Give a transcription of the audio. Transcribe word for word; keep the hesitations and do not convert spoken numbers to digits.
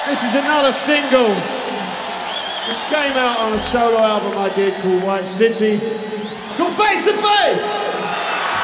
This is another single which came out on a solo album I did called White City, called Face to Face.